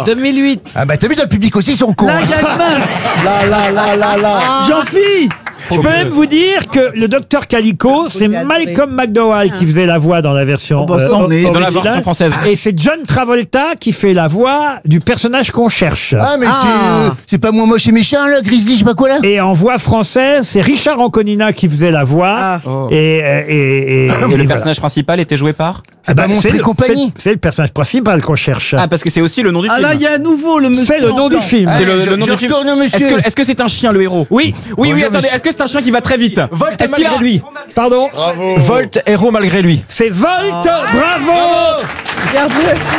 2008. Ah bah t'as vu, dans le public aussi, ils sont cons. Là, il y a une main. Jean-Philippe. Je peux même vous dire que le docteur Calico, c'est Malcolm McDowell qui faisait la voix dans la version dans la originale. française. Et c'est John Travolta qui fait la voix du personnage qu'on cherche. Ah mais c'est pas moi moche et méchant là, Grizzly, je sais pas quoi là. Et en voix française, c'est Richard Anconina qui faisait la voix. Et le personnage principal était joué par C'est pas Monstre et compagnie. C'est le personnage principal qu'on cherche. Ah, parce que c'est aussi le nom du film. Ah là, il y a à nouveau le monsieur. C'est le nom du film. C'est le nom du film. Retourne, monsieur. Est-ce que c'est un chien, le héros? Oui. Oui, attendez, est-ce que c'est un chien qui va très vite? Volt Est-ce qu'il a... malgré lui. Pardon. Bravo. Volt, héros malgré lui. C'est Volt. Bravo. Regardez.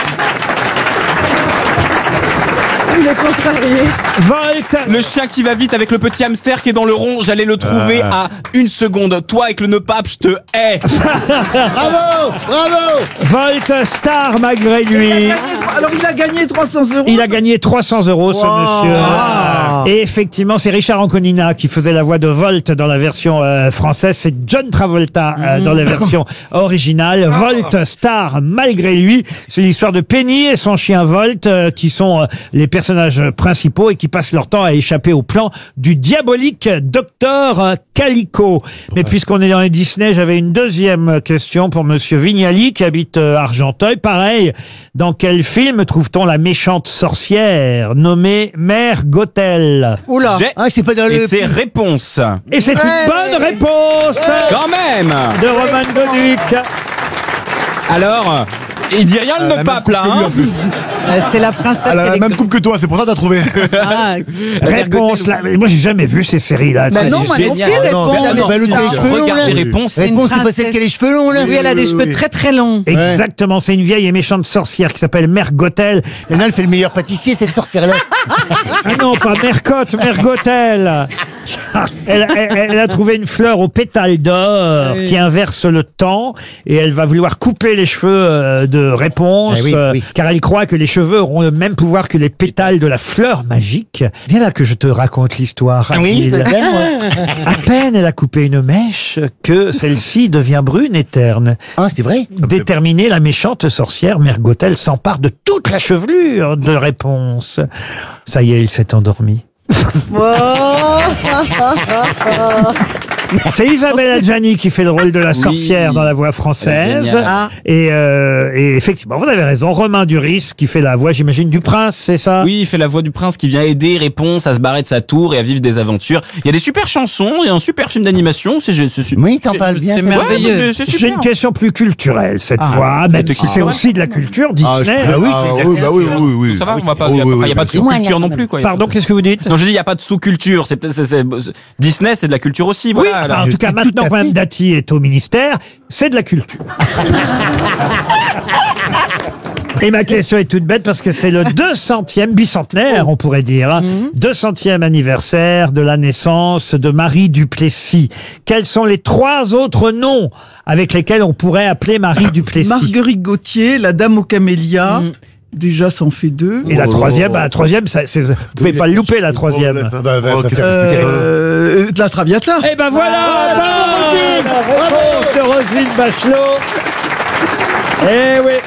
Il est contrarié. Volt. Le chien qui va vite avec le petit hamster qui est dans le rond, j'allais le trouver à 1 seconde. Toi avec le nœud pape, je te hais. Bravo. Volt star malgré lui. Alors, il a gagné 300 €. Il a gagné 300 € ce monsieur. Et effectivement, c'est Richard Anconina qui faisait la voix de Volt dans la version française. C'est John Travolta dans la version originale. Volt star malgré lui. C'est l'histoire de Penny et son chien Volt qui sont les personnages principaux et qui passent leur temps à échapper au plan du diabolique docteur Calico. Mais puisqu'on est dans les Disney, j'avais une deuxième question pour monsieur Vignali qui habite Argenteuil. Pareil, dans quel film trouve-t-on la méchante sorcière nommée Mère Gothel? Oula. Ah c'est pas dans Et le. c'est réponse. Et c'est une bonne réponse Quand même. de Roman Goduc. Alors, il dit rien le nœud pape là, hein? C'est la princesse. Elle a la même coupe que toi, c'est pour ça que t'as trouvé. Réponse là. Moi, j'ai jamais vu ces séries-là. Bah non, moi non génial. plus, réponse. non, Elle non, a non, des non, cheveux longs, Regarde là. les réponses. Réponse, c'est pas princesse. celle qui a les cheveux longs là. Oui, elle a des cheveux très très longs. Exactement, c'est une vieille et méchante sorcière qui s'appelle Mère Gothel. Il y en a, elle fait le meilleur pâtissier cette sorcière là. Ah non, pas Mère Cotte, Mère Gothel. Elle a trouvé une fleur aux pétales d'or qui inverse le temps et elle va vouloir couper les cheveux de Réponse car elle croit que les cheveux auront le même pouvoir que les pétales de la fleur magique. Viens là que je te raconte l'histoire. Oui, Achille. peut-être. À peine elle a coupé une mèche que celle-ci devient brune et terne. Ah c'est vrai. Déterminée, la méchante sorcière Mère Gothel s'empare de toute la chevelure de Réponse. Ça y est, il s'est endormi. C'est Isabelle Adjani qui fait le rôle de la sorcière dans la voix française. Génial. Et effectivement, vous avez raison. Romain Duris qui fait la voix, j'imagine, du prince, c'est ça? Oui, il fait la voix du prince qui vient aider Réponse à se barrer de sa tour et à vivre des aventures. Il y a des super chansons, il y a un super film d'animation. Oui, t'en parles bien. C'est ça. merveilleux. C'est J'ai super. une question plus culturelle cette Ah, fois, même si c'est ah, aussi de la culture Disney. Oui, oui. Ça va, on va pas. Il y a pas de sous-culture non plus, quoi. Pardon, qu'est-ce que vous dites? Non, je dis il y a pas de sous-culture. C'est peut-être Disney, c'est de la culture aussi. Oui, Voilà. enfin, en tout cas, maintenant que Mme Dati est au ministère, c'est de la culture. Et ma question est toute bête parce que c'est le 200e bicentenaire, on pourrait dire, hein, 200e anniversaire de la naissance de Marie Duplessis. Quels sont les 3 autres noms avec lesquels on pourrait appeler Marie Duplessis? Marguerite Gauthier, la dame aux camélias. Déjà, ça en fait 2. Et la troisième, vous pouvez pas le louper, la troisième. La Traviata. Eh ben voilà, bonne réponse de Roselyne Bachelot. Eh oui.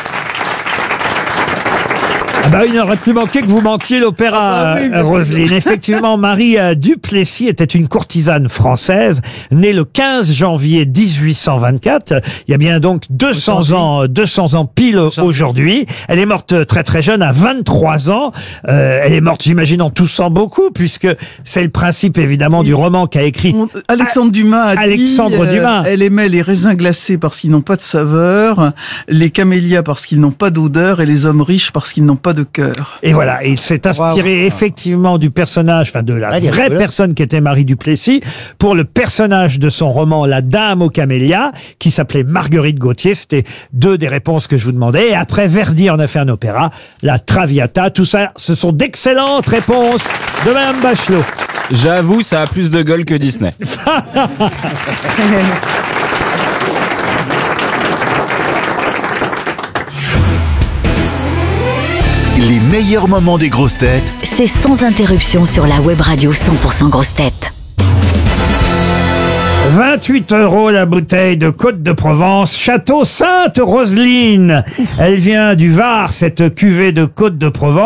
Ah bah il n'aurait plus manqué que vous manquiez l'opéra, Roselyne. Effectivement, Marie Duplessis était une courtisane française, née le 15 janvier 1824. Il y a bien donc 200 ans pile aujourd'hui. Elle est morte très très jeune, à 23 ans. Elle est morte, j'imagine, en toussant beaucoup, puisque c'est le principe évidemment du roman qu'a écrit Alexandre Dumas a Alexandre dit, Dumas. Elle aimait les raisins glacés parce qu'ils n'ont pas de saveur, les camélias parce qu'ils n'ont pas d'odeur et les hommes riches parce qu'ils n'ont pas de cœur. Et voilà, et il s'est inspiré effectivement du personnage, enfin de la vraie personne qui était Marie Duplessis, pour le personnage de son roman La Dame aux camélias, qui s'appelait Marguerite Gauthier. C'était 2 des réponses que je vous demandais. Et après Verdi en a fait un opéra, La Traviata. Tout ça, ce sont d'excellentes réponses de Mme Bachelot. J'avoue, ça a plus de gueule que Disney. Les meilleurs moments des grosses têtes, c'est sans interruption sur la web radio 100% grosses têtes. 28 € la bouteille de Côte de Provence, Château Sainte-Roseline. Elle vient du Var, cette cuvée de Côte de Provence.